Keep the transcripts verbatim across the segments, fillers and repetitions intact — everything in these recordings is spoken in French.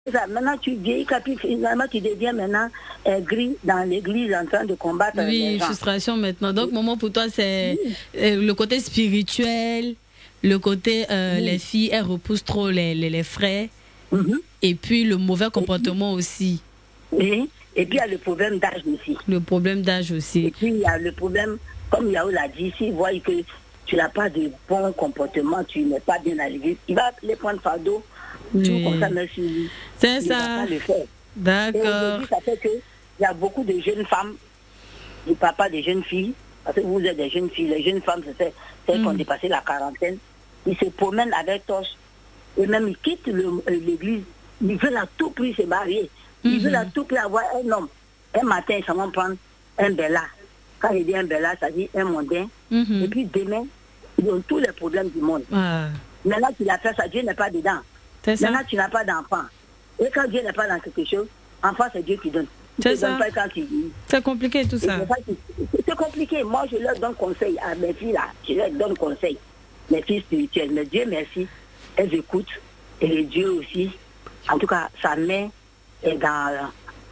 Ça, maintenant, tu vieillis, puis finalement, tu deviens maintenant euh, gris dans l'église en train de combattre oui, les gens. frustration maintenant. Donc, maman, pour toi, c'est oui. euh, le côté spirituel, le côté euh, oui. les filles, elles repoussent trop les, les, les frères, mm-hmm. et puis le mauvais comportement puis, aussi. Oui, et puis il y a le problème d'âge aussi. Le problème d'âge aussi. Et puis il y a le problème, comme Yao l'a dit, s'il voit que tu n'as pas de bon comportement, tu n'es pas bien à l'église, il va les prendre fardeau. Oui. Tout comme ça, merci. C'est il ça. Va pas le faire. D'accord. Et aujourd'hui, ça fait qu'il y a beaucoup de jeunes femmes, des papas, des jeunes filles, parce que vous êtes des jeunes filles, les jeunes femmes, c'est celles mm. qui ont dépassé la quarantaine, ils se promènent avec torche, et même ils quittent le, l'église, ils veulent à tout prix se marier, ils mm-hmm. veulent à tout prix avoir un homme. Un matin, ils s'en vont prendre un bella. Quand il dit un bella, ça dit un mondain. Mm-hmm. Et puis demain, ils ont tous les problèmes du monde. Ah. Maintenant, tu l'as fait ça, Dieu n'est pas dedans. Maintenant, tu n'as pas d'enfant. Et quand Dieu n'est pas dans quelque chose, enfant, c'est Dieu qui donne. C'est ça. Pas quand tu... C'est compliqué tout ça. C'est compliqué. Moi, je leur donne conseil à mes filles là. Je leur donne conseil. Mes filles spirituelles. Mais Dieu merci, elles écoutent. Et Dieu aussi. En tout cas, sa main est dans,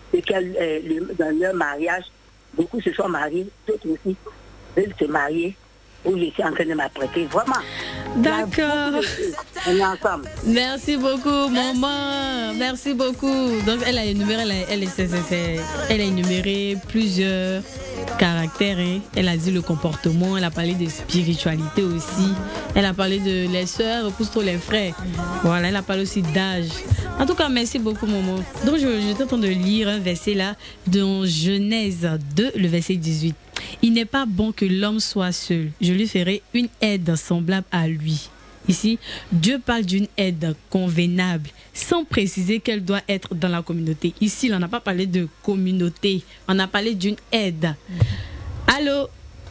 euh, dans leur mariage. Beaucoup se sont mariés. D'autres aussi veulent se marier. Où je suis en train de m'apprêter. Vraiment. D'accord. On est ensemble. Merci beaucoup, maman. Merci beaucoup. Donc, elle a énuméré, elle a, elle, c'est, c'est, c'est, elle a énuméré plusieurs caractères. Hein. Elle a dit le comportement, elle a parlé de spiritualité aussi. Elle a parlé de les sœurs, repousse trop les frères. Voilà, elle a parlé aussi d'âge. En tout cas, merci beaucoup, maman. Donc, je, j'étais en train de lire un verset là, dans Genèse deux, le verset dix-huit. Il n'est pas bon que l'homme soit seul. Je lui ferai une aide semblable à lui. Ici, Dieu parle d'une aide convenable, sans préciser qu'elle doit être dans la communauté. Ici, on n'a pas parlé de communauté, on a parlé d'une aide. Allô?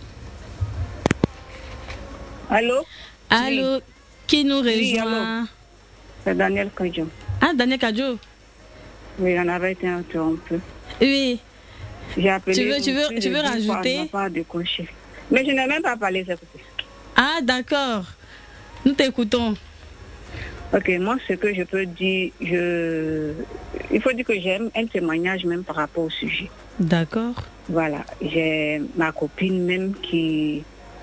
Allô? Allô? Oui. Qui nous rejoint? Oui, c'est Daniel Kadjo. Ah, Daniel Kadjo? Oui, on avait été interrompu. Oui. J'ai appelé. Tu veux, tu veux, tu veux rajouter? Pas décroché. Mais je n'ai même pas parlé. Ah, d'accord. Nous t'écoutons. Ok, moi, ce que je peux dire, je... il faut dire que j'aime un témoignage même par rapport au sujet. D'accord. Voilà, j'ai ma copine même qui...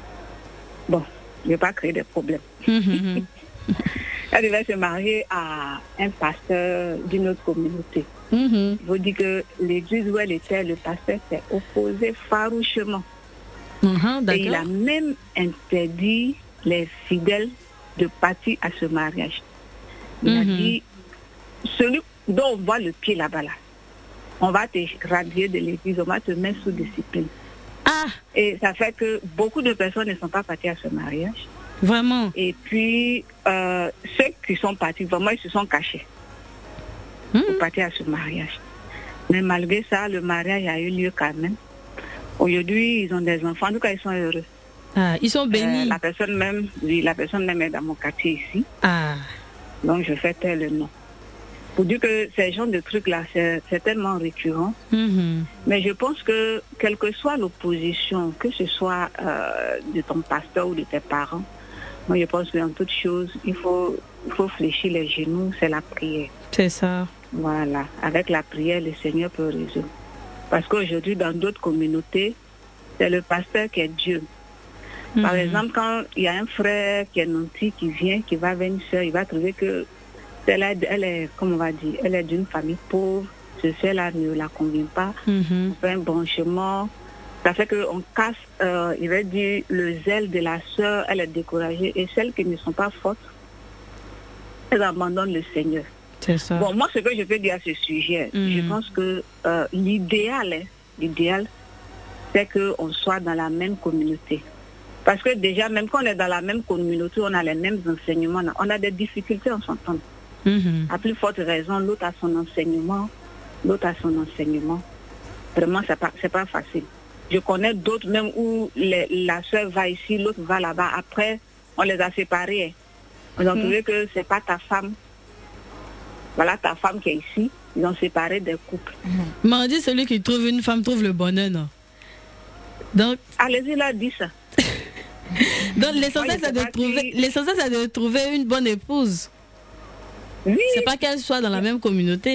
Bon, je ne vais pas créer des problèmes. Mm-hmm. Elle devait se marier à un pasteur d'une autre communauté. Mm-hmm. Il faut dire que l'église où elle était, le pasteur s'est opposé farouchement. Mm-hmm, et il a même interdit les fidèles de partir à ce mariage. Il mm-hmm. a dit, celui dont on voit le pied là-bas, là, on va te radier de l'église, on va te mettre sous discipline. Ah. Et ça fait que beaucoup de personnes ne sont pas parties à ce mariage. Vraiment. Et puis, euh, ceux qui sont partis, vraiment, ils se sont cachés mmh. pour partir à ce mariage. Mais malgré ça, le mariage a eu lieu quand même. Aujourd'hui, ils ont des enfants, en tout cas, ils sont heureux. Ah, ils sont bénis. Euh, la personne même, oui, la personne même est dans mon quartier ici. Ah. Donc, je fais tel le nom. Pour dire que ces genres de trucs-là, c'est, c'est tellement récurrent. Mm-hmm. Mais je pense que, quelle que soit l'opposition, que ce soit euh, de ton pasteur ou de tes parents, moi, je pense qu'en toute chose, il faut, il faut fléchir les genoux, c'est la prière. C'est ça. Voilà. Avec la prière, le Seigneur peut résoudre. Parce qu'aujourd'hui, dans d'autres communautés, c'est le pasteur qui est Dieu. Mm-hmm. Par exemple, quand il y a un frère qui est nanti, qui vient, qui va vers une soeur, il va trouver que elle est, elle est, comme on va dire, elle est d'une famille pauvre, ce soeur-là ne la convient pas, mm-hmm. on fait un branchement. Ça fait qu'on casse, euh, il va dire, le zèle de la sœur, elle est découragée. Et celles qui ne sont pas fortes, elles abandonnent le Seigneur. C'est ça. Bon, moi, ce que je peux dire à ce sujet, mm-hmm. je pense que euh, l'idéal, hein, l'idéal, c'est qu'on soit dans la même communauté. Parce que déjà, même quand on est dans la même communauté, on a les mêmes enseignements, on a des difficultés en s'entendant. Mm-hmm. À plus forte raison, l'autre a son enseignement, l'autre a son enseignement. Vraiment, c'est pas, c'est pas facile. Je connais d'autres même où les, la soeur va ici, l'autre va là-bas. Après, on les a séparés. Ils ont mm. trouvé que c'est pas ta femme. Voilà ta femme qui est ici. Ils ont séparé des couples. Mm. Mais on dit celui qui trouve une femme trouve le bonheur, non? Donc... Allez-y là, dis ça. Donc l'essentiel c'est de trouver, l'essentiel c'est de trouver une bonne épouse. Oui. C'est pas qu'elle soit dans la même communauté.